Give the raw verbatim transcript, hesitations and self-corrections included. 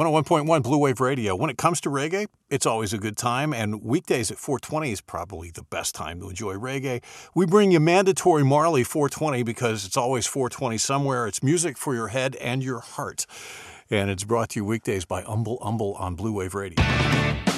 one oh one point one Blue Wave Radio. When it comes to reggae, it's always a good time, and weekdays at four twenty is probably the best time to enjoy reggae. We bring you Mandatory Marley four twenty because it's always four twenty somewhere. It's music for your head and your heart. And it's brought to you weekdays by Umble Umble on Blue Wave Radio.